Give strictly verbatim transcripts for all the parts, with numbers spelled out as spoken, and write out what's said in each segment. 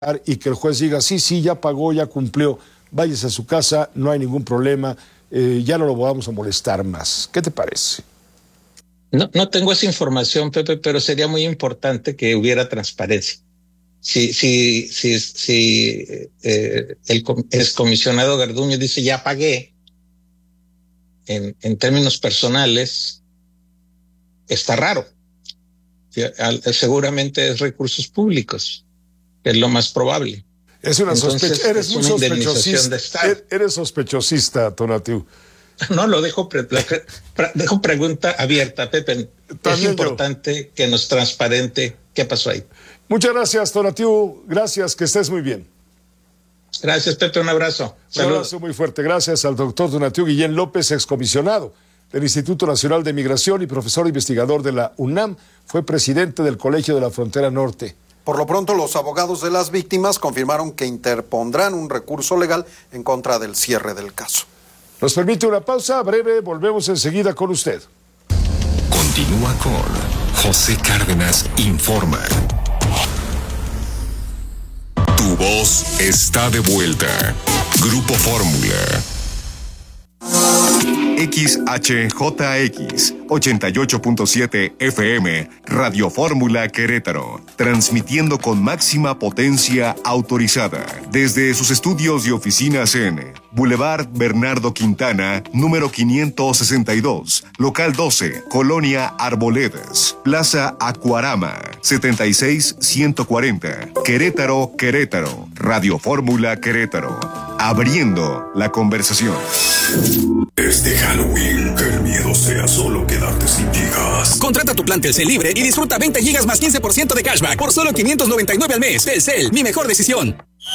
y que el juez diga, sí, sí, ya pagó, ya cumplió, váyase a su casa, no hay ningún problema, eh, ya no lo vamos a molestar más. ¿Qué te parece? No, no tengo esa información, Pepe, pero sería muy importante que hubiera transparencia. Si, si, si, si eh, el excomisionado Garduño dice ya pagué, en, en términos personales, está raro. Seguramente es recursos públicos, que es lo más probable. Es una sospecha. Eres es muy una sospechosista. Eres sospechosista, Tonatiuh. No, lo dejo, pre pre dejo pregunta abierta, Pepe. También es importante yo. que nos transparente qué pasó ahí. Muchas gracias, Tonatiuh. Gracias, que estés muy bien. Gracias, Pepe. Un abrazo. Un Saludos. abrazo muy fuerte. Gracias al doctor Tonatiuh Guillén López, excomisionado del Instituto Nacional de Migración y profesor investigador de la UNAM. Fue presidente del Colegio de la Frontera Norte. Por lo pronto, los abogados de las víctimas confirmaron que interpondrán un recurso legal en contra del cierre del caso. Nos permite una pausa breve, volvemos enseguida con usted. Continúa con José Cárdenas Informa. Tu voz está de vuelta. Grupo Fórmula. X H J X ochenta y ocho punto siete F M, Radio Fórmula Querétaro, transmitiendo con máxima potencia autorizada desde sus estudios y oficinas en Boulevard Bernardo Quintana, número quinientos sesenta y dos, local doce, Colonia Arboledas, Plaza Acuarama, setenta y seis ciento cuarenta, Querétaro, Querétaro, Radio Fórmula Querétaro, abriendo la conversación. Este Halloween, que el miedo sea solo quedarte sin gigas. Contrata tu plan Telcel libre y disfruta veinte gigas más quince por ciento de cashback por solo quinientos noventa y nueve al mes. Telcel, mi mejor decisión.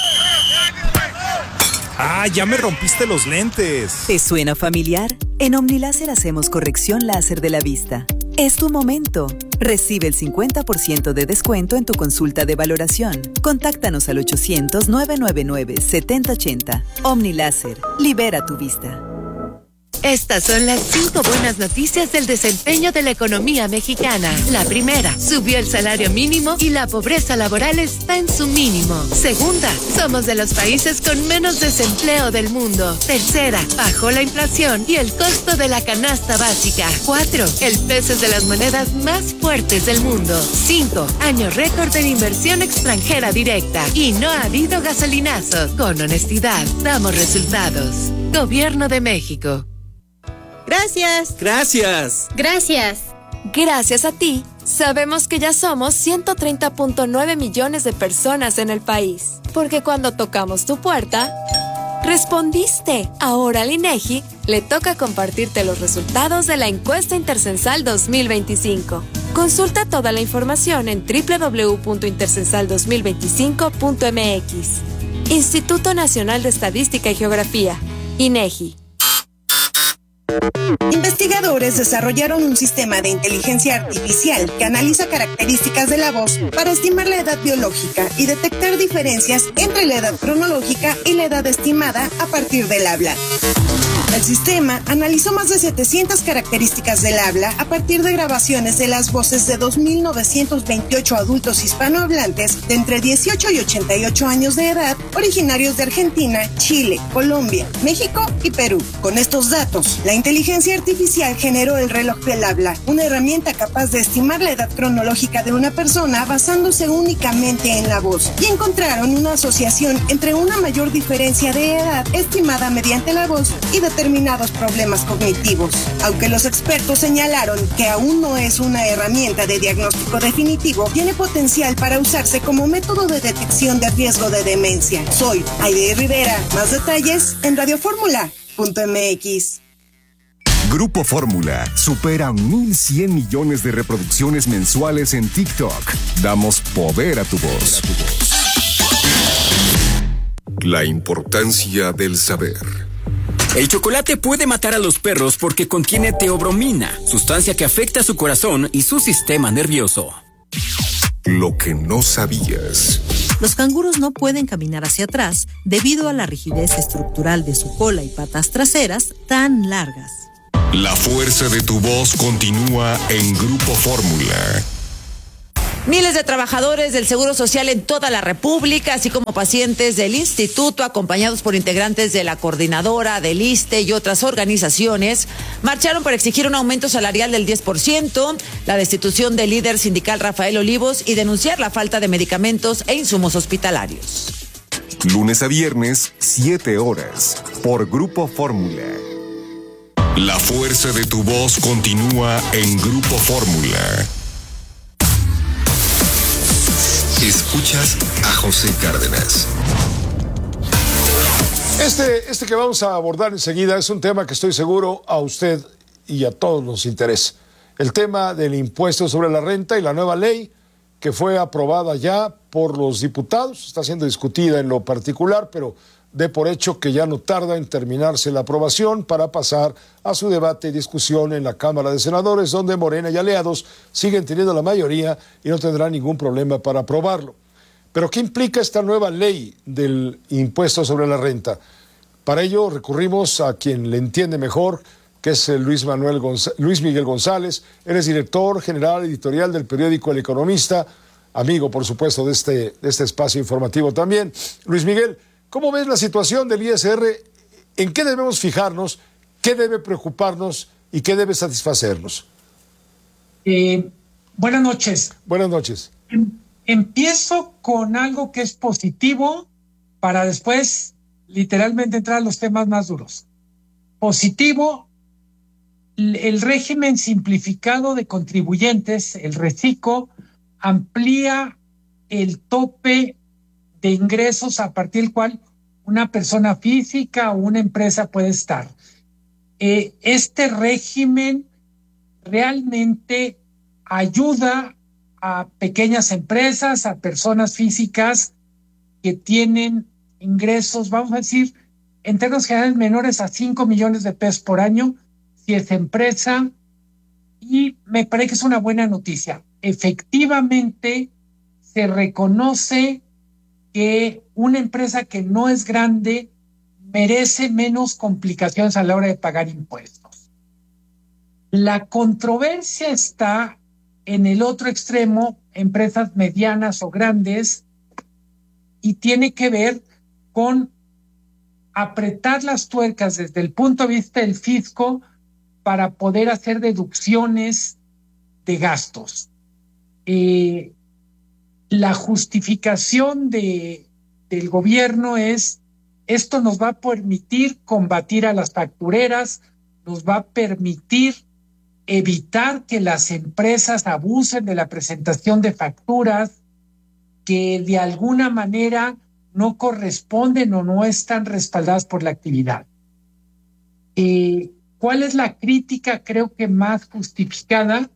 ¡Ah, ya me rompiste los lentes! ¿Te suena familiar? En Omniláser hacemos corrección láser de la vista. Es tu momento. Recibe el cincuenta por ciento de descuento en tu consulta de valoración. Contáctanos al ochocientos, nueve nueve nueve, siete cero ocho cero. Omniláser, libera tu vista. Estas son las cinco buenas noticias del desempeño de la economía mexicana. La primera, subió el salario mínimo y la pobreza laboral está en su mínimo. Segunda, somos de los países con menos desempleo del mundo. Tercera, bajó la inflación y el costo de la canasta básica. Cuatro, el peso es de las monedas más fuertes del mundo. Cinco, año récord de inversión extranjera directa. Y no ha habido gasolinazos. Con honestidad, damos resultados. Gobierno de México. Gracias. Gracias. Gracias. Gracias a ti, sabemos que ya somos ciento treinta punto nueve millones de personas en el país. Porque cuando tocamos tu puerta, respondiste. Ahora al INEGI le toca compartirte los resultados de la encuesta intercensal dos mil veinticinco. Consulta toda la información en doble u doble u doble u punto intercensal dos mil veinticinco punto m x. Instituto Nacional de Estadística y Geografía, INEGI. Investigadores desarrollaron un sistema de inteligencia artificial que analiza características de la voz para estimar la edad biológica y detectar diferencias entre la edad cronológica y la edad estimada a partir del habla. El sistema analizó más de setecientas características del habla a partir de grabaciones de las voces de dos mil novecientos veintiocho adultos hispanohablantes de entre dieciocho y ochenta y ocho años de edad, originarios de Argentina, Chile, Colombia, México y Perú. Con estos datos, la inteligencia artificial generó el reloj del habla, una herramienta capaz de estimar la edad cronológica de una persona basándose únicamente en la voz, y encontraron una asociación entre una mayor diferencia de edad estimada mediante la voz y determinados problemas cognitivos. Aunque los expertos señalaron que aún no es una herramienta de diagnóstico definitivo, tiene potencial para usarse como método de detección de riesgo de demencia. Soy Aide Rivera. Más detalles en radio fórmula punto m x. Grupo Fórmula supera mil cien millones de reproducciones mensuales en TikTok. Damos poder a tu voz. La importancia del saber. El chocolate puede matar a los perros porque contiene teobromina, sustancia que afecta su corazón y su sistema nervioso. Lo que no sabías. Los canguros no pueden caminar hacia atrás debido a la rigidez estructural de su cola y patas traseras tan largas. La fuerza de tu voz continúa en Grupo Fórmula. Miles de trabajadores del Seguro Social en toda la República, así como pacientes del instituto, acompañados por integrantes de la coordinadora, del I S S S T E y otras organizaciones, marcharon para exigir un aumento salarial del diez por ciento, la destitución del líder sindical Rafael Olivos y denunciar la falta de medicamentos e insumos hospitalarios. Lunes a viernes, siete horas, por Grupo Fórmula. La fuerza de tu voz continúa en Grupo Fórmula. Escuchas a José Cárdenas. Este, este que vamos a abordar enseguida es un tema que estoy seguro a usted y a todos nos interesa. El tema del impuesto sobre la renta y la nueva ley que fue aprobada ya por los diputados. Está siendo discutida en lo particular, pero de por hecho que ya no tarda en terminarse la aprobación para pasar a su debate y discusión en la Cámara de Senadores, donde Morena y aliados siguen teniendo la mayoría y no tendrán ningún problema para aprobarlo. Pero ¿qué implica esta nueva ley del impuesto sobre la renta? Para ello recurrimos a quien le entiende mejor, que es Luis, Manuel Gonz- Luis Miguel González. Él es director general editorial del periódico El Economista, amigo, por supuesto, de este, de este espacio informativo también. Luis Miguel, ¿cómo ves la situación del I S R? ¿En qué debemos fijarnos? ¿Qué debe preocuparnos? ¿Y qué debe satisfacernos? Eh, buenas noches. Buenas noches. Em, empiezo con algo que es positivo para después literalmente entrar a los temas más duros. Positivo, el régimen simplificado de contribuyentes, el RECICO, amplía el tope de ingresos a partir del cual una persona física o una empresa puede estar. Eh, este régimen realmente ayuda a pequeñas empresas, a personas físicas que tienen ingresos, vamos a decir, en términos generales menores a cinco millones de pesos por año, si es empresa, y me parece que es una buena noticia. Efectivamente, se reconoce que una empresa que no es grande merece menos complicaciones a la hora de pagar impuestos. La controversia está en el otro extremo, empresas medianas o grandes, y tiene que ver con apretar las tuercas desde el punto de vista del fisco para poder hacer deducciones de gastos. Eh, la justificación de, del gobierno es, esto nos va a permitir combatir a las factureras, nos va a permitir evitar que las empresas abusen de la presentación de facturas que de alguna manera no corresponden o no están respaldadas por la actividad. Eh, ¿Cuál es la crítica, creo que más justificada?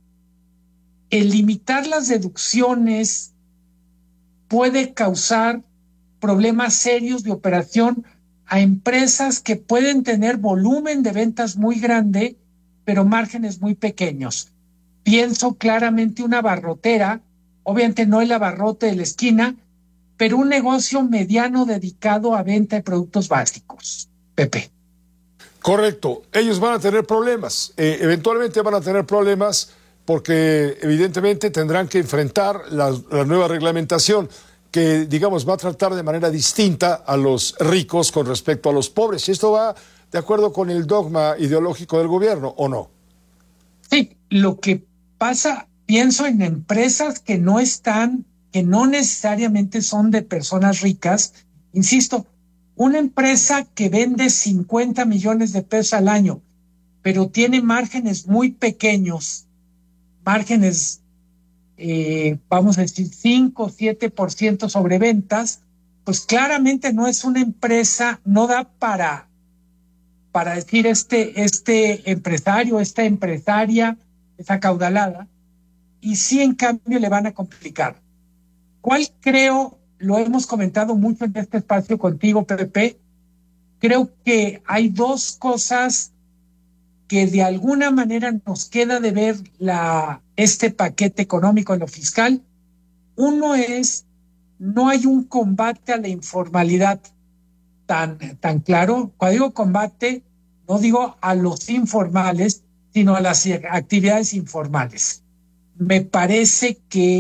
El limitar las deducciones puede causar problemas serios de operación a empresas que pueden tener volumen de ventas muy grande, pero márgenes muy pequeños. Pienso claramente una abarrotera, obviamente no el abarrote de la esquina, pero un negocio mediano dedicado a venta de productos básicos. Pepe. Correcto. Ellos van a tener problemas. Eh, eventualmente van a tener problemas porque evidentemente tendrán que enfrentar la, la nueva reglamentación que, digamos, va a tratar de manera distinta a los ricos con respecto a los pobres. ¿Y esto va de acuerdo con el dogma ideológico del gobierno o no? Sí, lo que pasa, pienso en empresas que no están, que no necesariamente son de personas ricas. Insisto, una empresa que vende cincuenta millones de pesos al año, pero tiene márgenes muy pequeños, márgenes, eh, vamos a decir, cinco o siete por ciento sobre ventas, pues claramente no es una empresa, no da para, para decir este, este empresario, esta empresaria es acaudalada, y sí en cambio le van a complicar. ¿Cuál creo? Lo hemos comentado mucho en este espacio contigo, Pepe. Creo que hay dos cosas que de alguna manera nos queda de ver la, este paquete económico en lo fiscal. Uno es, no hay un combate a la informalidad tan, tan claro. Cuando digo combate, no digo a los informales, sino a las actividades informales. Me parece que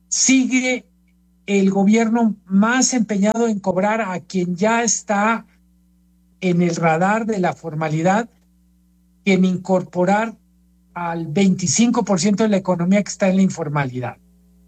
sigue el gobierno más empeñado en cobrar a quien ya está en el radar de la formalidad que en incorporar al veinticinco por ciento de la economía que está en la informalidad.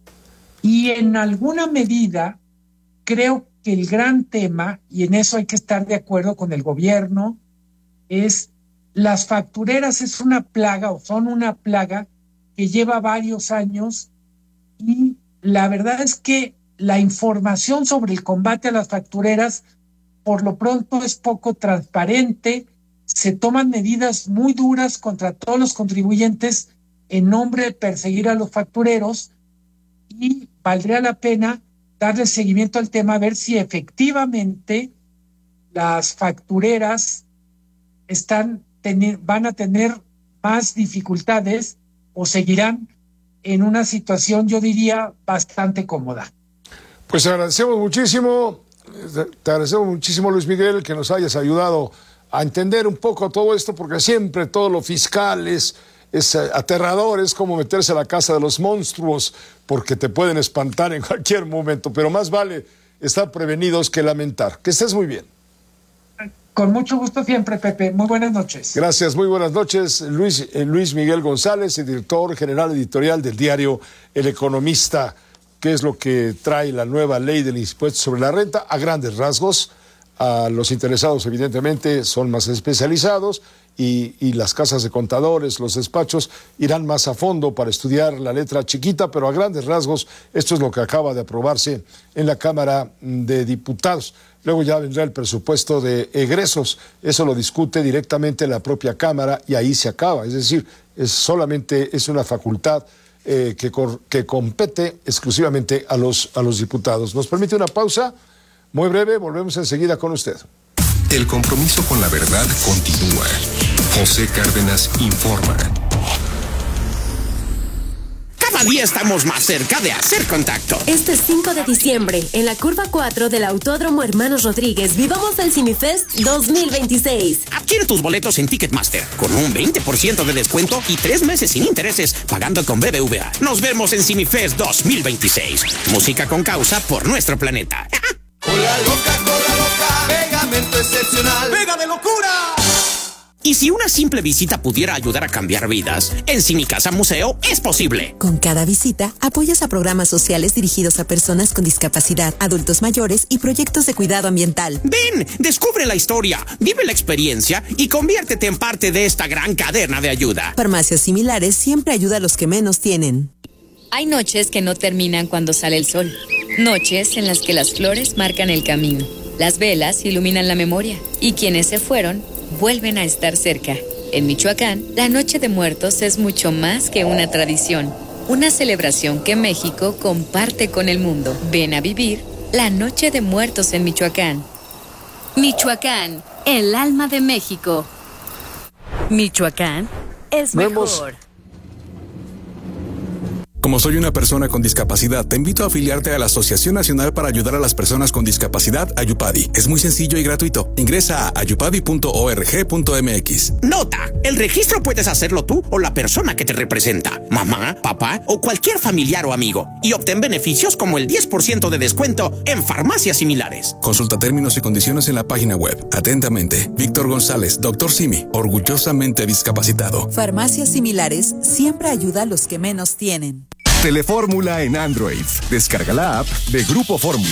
Y en alguna medida, creo que el gran tema, y en eso hay que estar de acuerdo con el gobierno, es las factureras es una plaga o son una plaga que lleva varios años y la verdad es que la información sobre el combate a las factureras por lo pronto es poco transparente, se toman medidas muy duras contra todos los contribuyentes en nombre de perseguir a los factureros y valdría la pena darle seguimiento al tema, a ver si efectivamente las factureras están ten- van a tener más dificultades o seguirán en una situación, yo diría, bastante cómoda. Pues agradecemos muchísimo, te agradecemos muchísimo, Luis Miguel, que nos hayas ayudado a entender un poco todo esto, porque siempre todo lo fiscal es, es aterrador, es como meterse a la casa de los monstruos, porque te pueden espantar en cualquier momento, pero más vale estar prevenidos que lamentar. Que estés muy bien. Con mucho gusto siempre, Pepe. Muy buenas noches. Gracias, muy buenas noches. Luis, eh, Luis Miguel González, el director general editorial del diario El Economista. ¿Qué es lo que trae la nueva ley del impuesto sobre la renta? A grandes rasgos, a los interesados evidentemente son más especializados y, y las casas de contadores, los despachos irán más a fondo para estudiar la letra chiquita, pero a grandes rasgos esto es lo que acaba de aprobarse en la Cámara de Diputados. Luego ya vendrá el presupuesto de egresos, eso lo discute directamente la propia Cámara y ahí se acaba, es decir, es solamente es una facultad eh, que, cor, que compete exclusivamente a los, a los diputados. ¿Nos permite una pausa? Muy breve, volvemos enseguida con usted. El compromiso con la verdad continúa. José Cárdenas informa. Cada día estamos más cerca de hacer contacto. Este cinco de diciembre, en la curva cuatro del Autódromo Hermanos Rodríguez, vivamos el CineFest dos mil veintiséis. Adquiere tus boletos en Ticketmaster con un veinte por ciento de descuento y tres meses sin intereses pagando con B B V A. Nos vemos en CineFest dos mil veintiséis. Música con causa por nuestro planeta. Cola loca, cola loca, pegamento excepcional, pega de locura. Y si una simple visita pudiera ayudar a cambiar vidas, en Cinicasa Museo es posible. Con cada visita, apoyas a programas sociales dirigidos a personas con discapacidad, adultos mayores y proyectos de cuidado ambiental. Ven, descubre la historia, vive la experiencia y conviértete en parte de esta gran cadena de ayuda. Farmacias Similares siempre ayuda a los que menos tienen. Hay noches que no terminan cuando sale el sol. Noches en las que las flores marcan el camino. Las velas iluminan la memoria. Y quienes se fueron vuelven a estar cerca. En Michoacán, la Noche de Muertos es mucho más que una tradición, una celebración que México comparte con el mundo. Ven a vivir la Noche de Muertos en Michoacán. Michoacán, el alma de México. Michoacán es mejor. Como soy una persona con discapacidad, te invito a afiliarte a la Asociación Nacional para Ayudar a las Personas con Discapacidad, Ayupadi. Es muy sencillo y gratuito. Ingresa a ayupadi punto org punto mx. Nota, el registro puedes hacerlo tú o la persona que te representa, mamá, papá o cualquier familiar o amigo, y obtén beneficios como el diez por ciento de descuento en farmacias similares. Consulta términos y condiciones en la página web. Atentamente, Víctor González, doctor Simi, orgullosamente discapacitado. Farmacias Similares siempre ayuda a los que menos tienen. Telefórmula en Android. Descarga la app de Grupo Fórmula.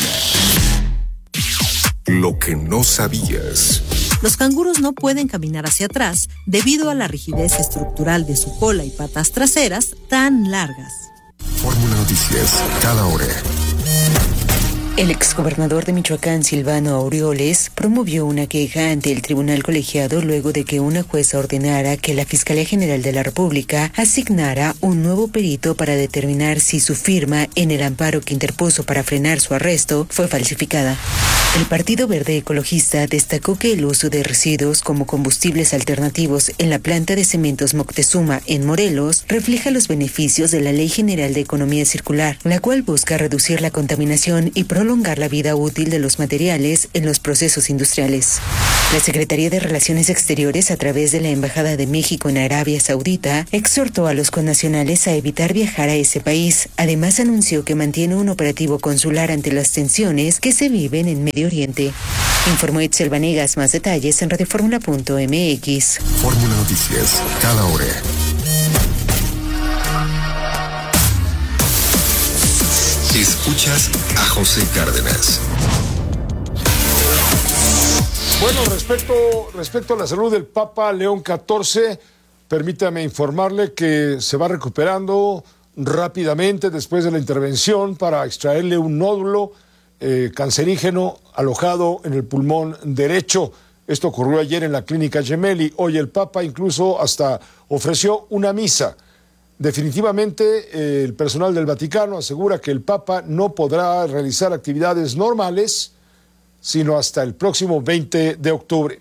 Lo que no sabías. Los canguros no pueden caminar hacia atrás debido a la rigidez estructural de su cola y patas traseras tan largas. Fórmula Noticias, cada hora. El exgobernador de Michoacán, Silvano Aureoles, promovió una queja ante el Tribunal Colegiado luego de que una jueza ordenara que la Fiscalía General de la República asignara un nuevo perito para determinar si su firma en el amparo que interpuso para frenar su arresto fue falsificada. El Partido Verde Ecologista destacó que el uso de residuos como combustibles alternativos en la planta de cementos Moctezuma en Morelos refleja los beneficios de la Ley General de Economía Circular, la cual busca reducir la contaminación y prolongar la vida útil de los materiales en los procesos industriales. La Secretaría de Relaciones Exteriores, a través de la Embajada de México en Arabia Saudita, exhortó a los connacionales a evitar viajar a ese país. Además, anunció que mantiene un operativo consular ante las tensiones que se viven en Medio Oriente. Informó Itzel Vanegas. Más detalles en radioformula punto m x. Fórmula Noticias, cada hora. Escuchas a José Cárdenas. Bueno, respecto, respecto a la salud del Papa León catorce, permítame informarle que se va recuperando rápidamente después de la intervención para extraerle un nódulo eh, cancerígeno alojado en el pulmón derecho. Esto ocurrió ayer en la clínica Gemelli. Hoy el Papa incluso hasta ofreció una misa. Definitivamente eh, el personal del Vaticano asegura que el Papa no podrá realizar actividades normales sino hasta el próximo veinte de octubre.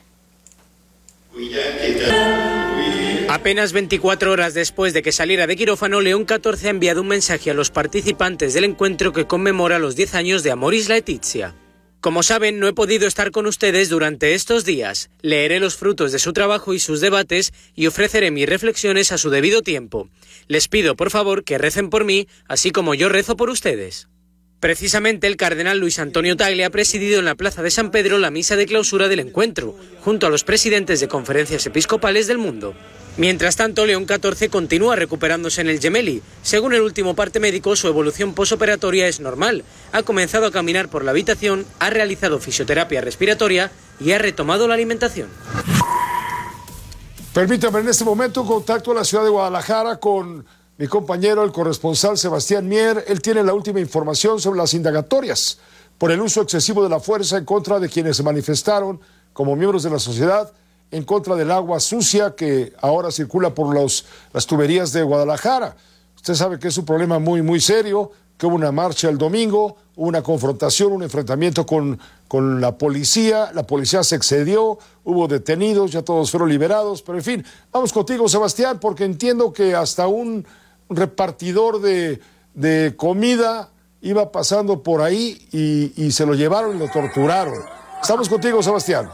Apenas veinticuatro horas después de que saliera de quirófano, León catorce ha enviado un mensaje a los participantes del encuentro que conmemora los diez años de Amoris Laetitia. Como saben, no he podido estar con ustedes durante estos días. Leeré los frutos de su trabajo y sus debates y ofreceré mis reflexiones a su debido tiempo. Les pido, por favor, que recen por mí, así como yo rezo por ustedes. Precisamente el cardenal Luis Antonio Tagle ha presidido en la Plaza de San Pedro la misa de clausura del encuentro, junto a los presidentes de conferencias episcopales del mundo. Mientras tanto, León catorce continúa recuperándose en el Gemelli. Según el último parte médico, su evolución posoperatoria es normal. Ha comenzado a caminar por la habitación, ha realizado fisioterapia respiratoria y ha retomado la alimentación. Permítame en este momento un contacto a la ciudad de Guadalajara con mi compañero, el corresponsal Sebastián Mier. Él tiene la última información sobre las indagatorias por el uso excesivo de la fuerza en contra de quienes se manifestaron como miembros de la sociedad en contra del agua sucia que ahora circula por los, las tuberías de Guadalajara. Usted sabe que es un problema muy, muy serio, que hubo una marcha el domingo, hubo una confrontación, un enfrentamiento con, con la policía, la policía se excedió, hubo detenidos, ya todos fueron liberados, pero en fin, vamos contigo, Sebastián, porque entiendo que hasta un repartidor de, de comida iba pasando por ahí y, y se lo llevaron y lo torturaron. Estamos contigo, Sebastián.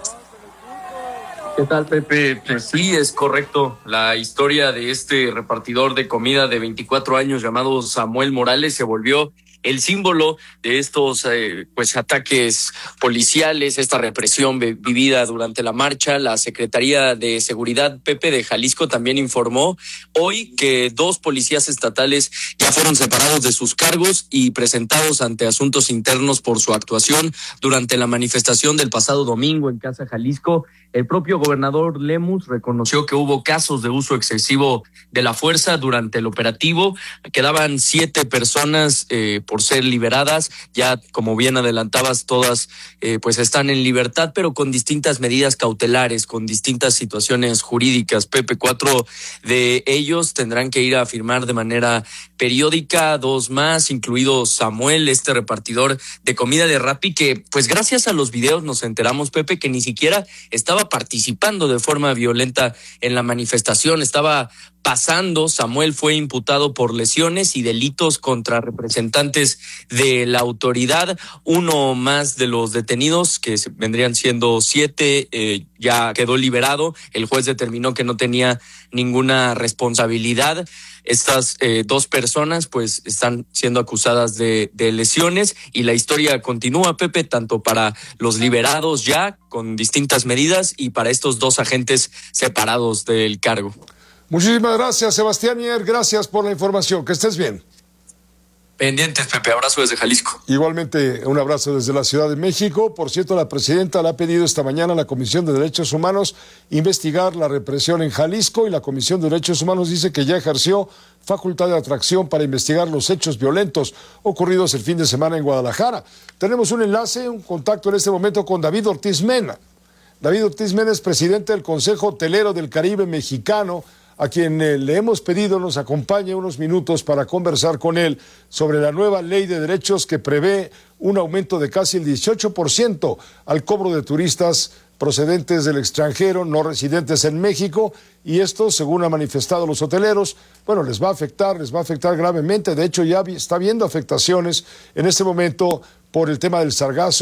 ¿Qué tal, Pepe? Pues sí, es correcto. La historia de este repartidor de comida de veinticuatro años llamado Samuel Morales se volvió el símbolo de estos eh, pues ataques policiales, esta represión vivida durante la marcha. La Secretaría de Seguridad, Pepe, de Jalisco también informó hoy que dos policías estatales ya fueron separados de sus cargos y presentados ante asuntos internos por su actuación durante la manifestación del pasado domingo en Casa Jalisco. El propio gobernador Lemus reconoció que hubo casos de uso excesivo de la fuerza durante el operativo. Quedaban siete personas eh, por ser liberadas. Ya, como bien adelantabas, todas eh, pues están en libertad, pero con distintas medidas cautelares, con distintas situaciones jurídicas. Pepe, cuatro de ellos tendrán que ir a firmar de manera periódica, dos más, incluido Samuel, este repartidor de comida de Rappi, que pues gracias a los videos nos enteramos, Pepe, que ni siquiera estaba participando de forma violenta en la manifestación, estaba pasando. Samuel fue imputado por lesiones y delitos contra representantes de la autoridad. Uno más de los detenidos, que vendrían siendo siete, eh, ya quedó liberado. El juez determinó que no tenía ninguna responsabilidad. Estas eh, dos personas pues están siendo acusadas de, de lesiones y la historia continúa, Pepe, tanto para los liberados ya con distintas medidas y para estos dos agentes separados del cargo. Muchísimas gracias, Sebastián Mier, gracias por la información, que estés bien. Pendientes, Pepe, abrazo desde Jalisco. Igualmente, un abrazo desde la Ciudad de México. Por cierto, la presidenta le ha pedido esta mañana a la Comisión de Derechos Humanos investigar la represión en Jalisco y la Comisión de Derechos Humanos dice que ya ejerció facultad de atracción para investigar los hechos violentos ocurridos el fin de semana en Guadalajara. Tenemos un enlace, un contacto en este momento con David Ortiz Mena. David Ortiz Mena es presidente del Consejo Hotelero del Caribe Mexicano, a quien eh, le hemos pedido nos acompañe unos minutos para conversar con él sobre la nueva ley de derechos que prevé un aumento de casi el dieciocho por ciento al cobro de turistas procedentes del extranjero, no residentes en México, y esto, según han manifestado los hoteleros, bueno, les va a afectar, les va a afectar gravemente. De hecho, ya está habiendo afectaciones en este momento por el tema del sargazo.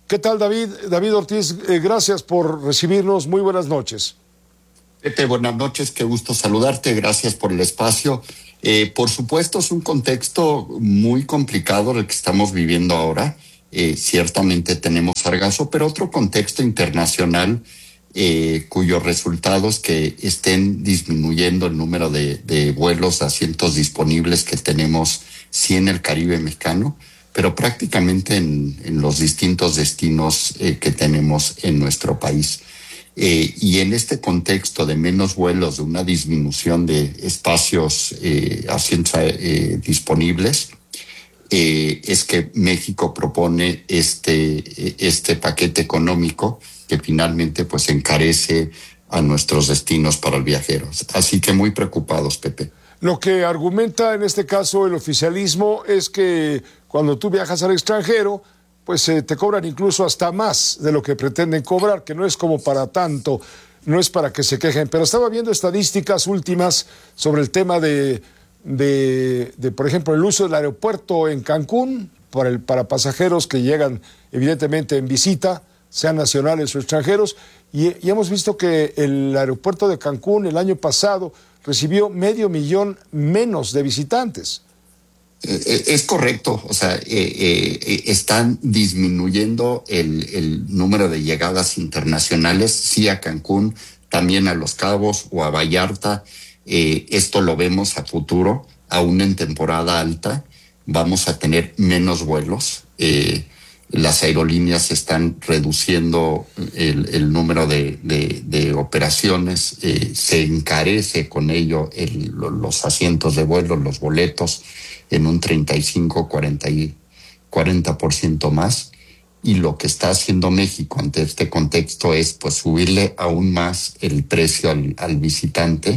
¿Qué tal, David? David Ortiz, eh, gracias por recibirnos. Muy buenas noches. Pepe, buenas noches. Qué gusto saludarte. Gracias por el espacio. Eh, por supuesto, es un contexto muy complicado el que estamos viviendo ahora. Eh, ciertamente tenemos sargazo, pero otro contexto internacional eh, cuyos resultados que estén disminuyendo el número de, de vuelos, asientos disponibles que tenemos, sí en el Caribe mexicano, pero prácticamente en, en los distintos destinos eh, que tenemos en nuestro país. Eh, y en este contexto de menos vuelos, de una disminución de espacios, eh, asientos eh, disponibles, eh, es que México propone este, este paquete económico que finalmente pues encarece a nuestros destinos para el viajero. Así que muy preocupados, Pepe. Lo que argumenta en este caso el oficialismo es que cuando tú viajas al extranjero, pues eh, te cobran incluso hasta más de lo que pretenden cobrar, que no es como para tanto, no es para que se quejen. Pero estaba viendo estadísticas últimas sobre el tema de, de, de por ejemplo, el uso del aeropuerto en Cancún para, el, para pasajeros que llegan evidentemente en visita, sean nacionales o extranjeros, y, y hemos visto que el aeropuerto de Cancún el año pasado recibió medio millón menos de visitantes. Eh, es correcto, o sea, eh, eh, están disminuyendo el, el número de llegadas internacionales, sí a Cancún, también a Los Cabos o a Vallarta. Eh, esto lo vemos a futuro, aún en temporada alta, vamos a tener menos vuelos. Eh, las aerolíneas están reduciendo el, el número de, de, de operaciones, eh, se encarece con ello el, los asientos de vuelo, los boletos, en un treinta y cinco, cuarenta por ciento más. Y lo que está haciendo México ante este contexto es pues subirle aún más el precio al, al visitante,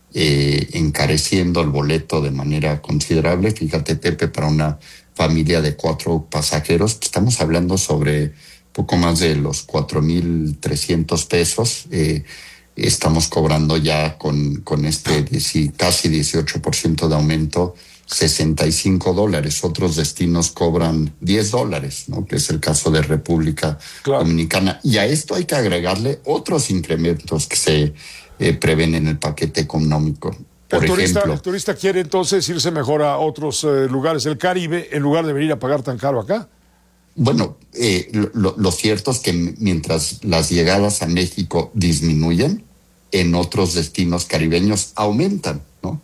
eh, encareciendo el boleto de manera considerable. Fíjate, Pepe, para una familia de cuatro pasajeros, estamos hablando sobre poco más de los cuatro mil trescientos pesos. Eh, estamos cobrando ya con, con este casi dieciocho por ciento de aumento, sesenta y cinco dólares. Otros destinos cobran diez dólares, ¿no? Que es el caso de República claro. Dominicana. Y a esto hay que agregarle otros incrementos que se eh, prevén en el paquete económico. Por el, turista, ejemplo, el turista quiere entonces irse mejor a otros eh, lugares del Caribe en lugar de venir a pagar tan caro acá. Bueno, eh, lo, lo cierto es que mientras las llegadas a México disminuyen, en otros destinos caribeños aumentan, ¿no?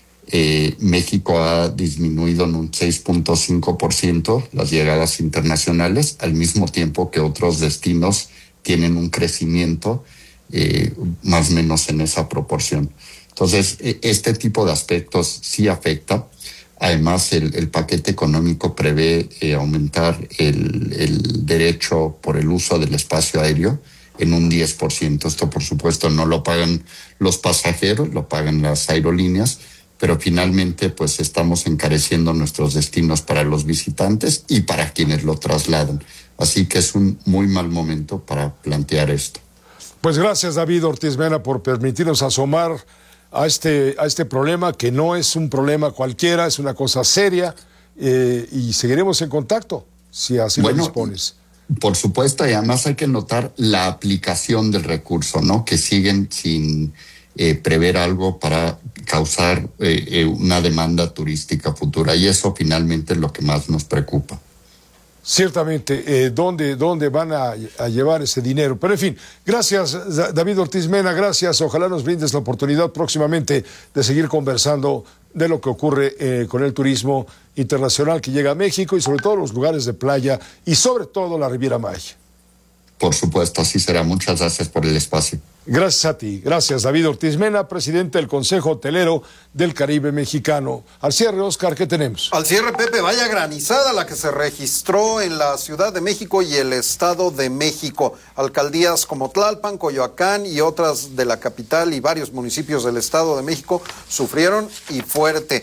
Eh, México ha disminuido en un seis punto cinco por ciento las llegadas internacionales, al mismo tiempo que otros destinos tienen un crecimiento eh, más o menos en esa proporción. Entonces, eh, este tipo de aspectos sí afecta. Además, el, el paquete económico prevé eh, aumentar el, el derecho por el uso del espacio aéreo en un diez por ciento. Esto, por supuesto, no lo pagan los pasajeros, lo pagan las aerolíneas, pero finalmente pues estamos encareciendo nuestros destinos para los visitantes y para quienes lo trasladan. Así que es un muy mal momento para plantear esto. Pues gracias, David Ortiz Mena, por permitirnos asomar a este, a este problema, que no es un problema cualquiera, es una cosa seria, eh, y seguiremos en contacto, si así bueno, lo dispones. Por supuesto, y además hay que notar la aplicación del recurso, ¿no? Que siguen sin eh, prever algo para causar eh, eh, una demanda turística futura, y eso finalmente es lo que más nos preocupa. Ciertamente, eh, ¿dónde, ¿dónde van a, a llevar ese dinero? Pero en fin, gracias David Ortiz Mena, gracias, ojalá nos brindes la oportunidad próximamente de seguir conversando de lo que ocurre eh, con el turismo internacional que llega a México y sobre todo los lugares de playa y sobre todo la Riviera Maya. Por supuesto, así será. Muchas gracias por el espacio. Gracias a ti. Gracias, David Ortiz Mena, presidente del Consejo Hotelero del Caribe Mexicano. Al cierre, Oscar, ¿qué tenemos? Al cierre, Pepe, vaya granizada la que se registró en la Ciudad de México y el Estado de México. Alcaldías como Tlalpan, Coyoacán y otras de la capital y varios municipios del Estado de México sufrieron y fuerte.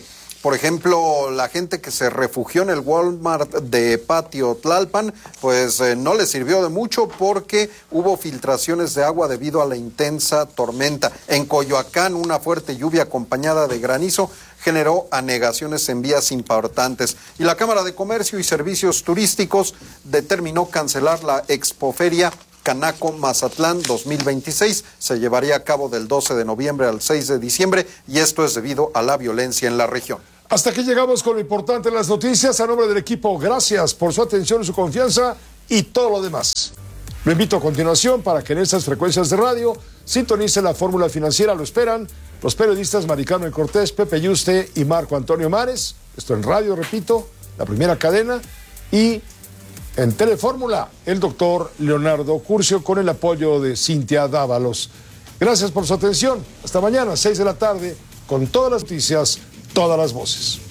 Por ejemplo, la gente que se refugió en el Walmart de Patio Tlalpan, pues eh, no le sirvió de mucho porque hubo filtraciones de agua debido a la intensa tormenta. En Coyoacán, una fuerte lluvia acompañada de granizo generó anegaciones en vías importantes. Y la Cámara de Comercio y Servicios Turísticos determinó cancelar la Expoferia Canaco Mazatlán dos mil veintiséis. Se llevaría a cabo del doce de noviembre al seis de diciembre y esto es debido a la violencia en la región. Hasta aquí llegamos con lo importante de las noticias. A nombre del equipo, gracias por su atención y su confianza y todo lo demás. Lo invito a continuación para que en estas frecuencias de radio sintonice la fórmula financiera. Lo esperan los periodistas Maricano Cortés, Pepe Yuste y Marco Antonio Mares. Esto en radio, repito, la primera cadena. Y en Telefórmula, el doctor Leonardo Curcio con el apoyo de Cintia Dávalos. Gracias por su atención. Hasta mañana, seis de la tarde, con todas las noticias, todas las voces.